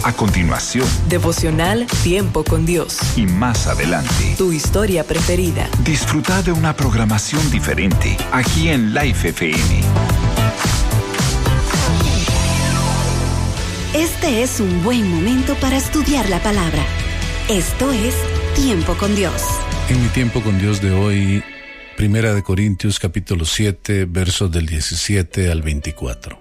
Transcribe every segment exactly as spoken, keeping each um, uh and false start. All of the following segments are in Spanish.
A continuación, devocional Tiempo con Dios. Y más adelante, tu historia preferida. Disfruta de una programación diferente aquí en Life F M. Este es un buen momento para estudiar la palabra. Esto es Tiempo con Dios. En mi Tiempo con Dios de hoy, Primera de Corintios capítulo siete, versos del diecisiete al veinticuatro.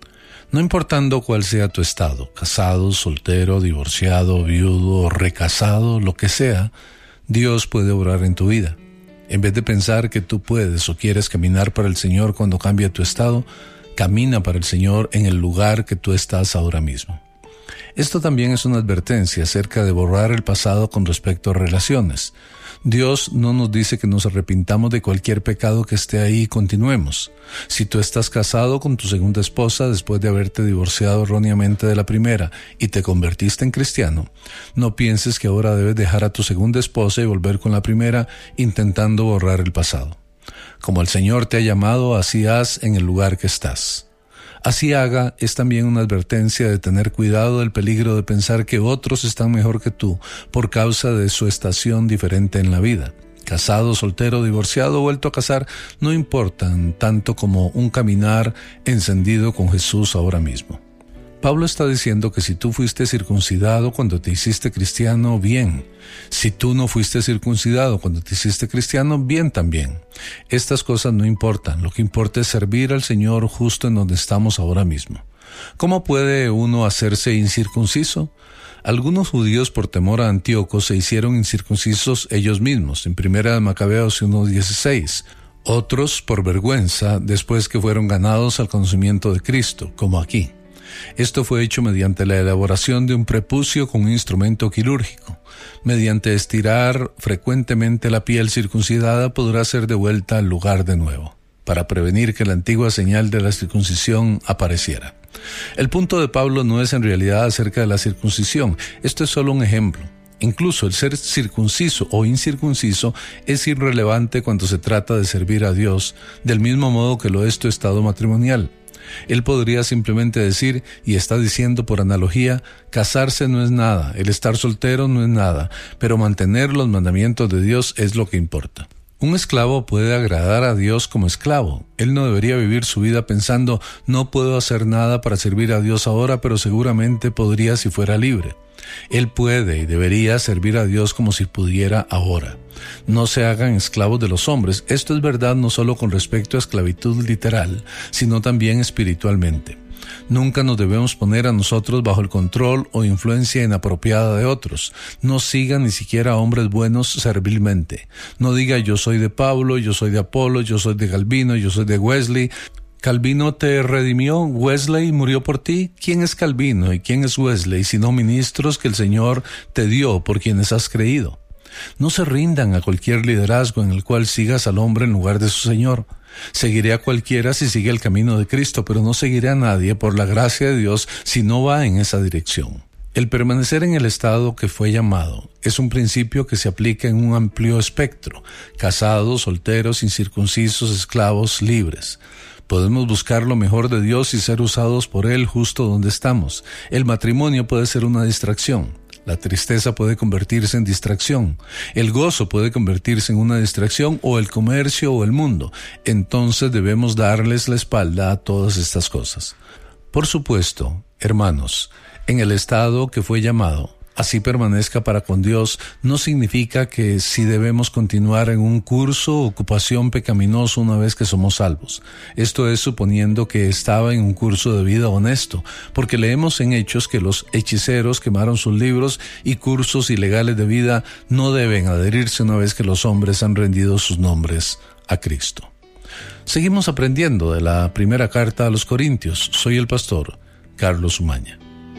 No importando cuál sea tu estado, casado, soltero, divorciado, viudo, recasado, lo que sea, Dios puede obrar en tu vida. En vez de pensar que tú puedes o quieres caminar para el Señor cuando cambia tu estado, camina para el Señor en el lugar que tú estás ahora mismo. Esto también es una advertencia acerca de borrar el pasado con respecto a relaciones. Dios no nos dice que nos arrepintamos de cualquier pecado que esté ahí y continuemos. Si tú estás casado con tu segunda esposa después de haberte divorciado erróneamente de la primera y te convertiste en cristiano, no pienses que ahora debes dejar a tu segunda esposa y volver con la primera intentando borrar el pasado. Como el Señor te ha llamado, así haz en el lugar que estás. Así haga es también una advertencia de tener cuidado del peligro de pensar que otros están mejor que tú por causa de su estación diferente en la vida. Casado, soltero, divorciado o vuelto a casar no importan tanto como un caminar encendido con Jesús ahora mismo. Pablo está diciendo que si tú fuiste circuncidado cuando te hiciste cristiano, bien. Si tú no fuiste circuncidado cuando te hiciste cristiano, bien también. Estas cosas no importan. Lo que importa es servir al Señor justo en donde estamos ahora mismo. ¿Cómo puede uno hacerse incircunciso? Algunos judíos por temor a Antíoco se hicieron incircuncisos ellos mismos, en Primera de Macabeos uno dieciséis. Otros por vergüenza después que fueron ganados al conocimiento de Cristo, como aquí. Esto fue hecho mediante la elaboración de un prepucio con un instrumento quirúrgico. Mediante estirar frecuentemente la piel circuncidada podrá ser devuelta al lugar de nuevo, para prevenir que la antigua señal de la circuncisión apareciera. El punto de Pablo no es en realidad acerca de la circuncisión, esto es solo un ejemplo. Incluso el ser circunciso o incircunciso es irrelevante cuando se trata de servir a Dios, del mismo modo que lo es tu estado matrimonial. Él podría simplemente decir, y está diciendo por analogía, casarse no es nada, el estar soltero no es nada, pero mantener los mandamientos de Dios es lo que importa. Un esclavo puede agradar a Dios como esclavo. Él no debería vivir su vida pensando, no puedo hacer nada para servir a Dios ahora, pero seguramente podría si fuera libre. Él puede y debería servir a Dios como si pudiera ahora. No se hagan esclavos de los hombres. Esto es verdad no solo con respecto a esclavitud literal, sino también espiritualmente. Nunca nos debemos poner a nosotros bajo el control o influencia inapropiada de otros. No sigan ni siquiera a hombres buenos servilmente. No diga yo soy de Pablo, yo soy de Apolo, yo soy de Calvino, yo soy de Wesley. ¿Calvino te redimió? ¿Wesley murió por ti? ¿Quién es Calvino y quién es Wesley, sino ministros que el Señor te dio por quienes has creído? No se rindan a cualquier liderazgo en el cual sigas al hombre en lugar de su Señor. Seguiré a cualquiera si sigue el camino de Cristo, pero no seguiré a nadie por la gracia de Dios si no va en esa dirección. El permanecer en el estado que fue llamado es un principio que se aplica en un amplio espectro: casados, solteros, incircuncisos, esclavos, libres. Podemos buscar lo mejor de Dios y ser usados por Él justo donde estamos. El matrimonio puede ser una distracción. La tristeza puede convertirse en distracción. El gozo puede convertirse en una distracción, o el comercio o el mundo. Entonces debemos darles la espalda a todas estas cosas. Por supuesto, hermanos, en el estado que fue llamado, así permanezca para con Dios, no significa que si debemos continuar en un curso o ocupación pecaminoso una vez que somos salvos. Esto es suponiendo que estaba en un curso de vida honesto, porque leemos en Hechos que los hechiceros quemaron sus libros y cursos ilegales de vida no deben adherirse una vez que los hombres han rendido sus nombres a Cristo. Seguimos aprendiendo de la primera carta a los Corintios. Soy el pastor Carlos Umaña.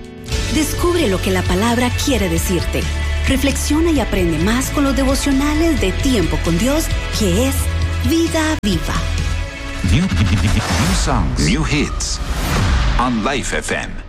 Descubre lo que la palabra quiere decirte. Reflexiona y aprende más con los devocionales de Tiempo con Dios, que es Vida Viva. New, new songs, new hits on Life F M.